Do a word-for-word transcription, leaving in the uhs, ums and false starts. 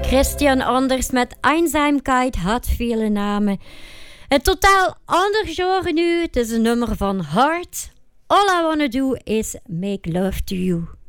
Christian Anders met Eenzaamheid had vele namen. Een totaal ander genre nu. Het is een nummer van Heart. All I Wanna Do Is Make Love To You.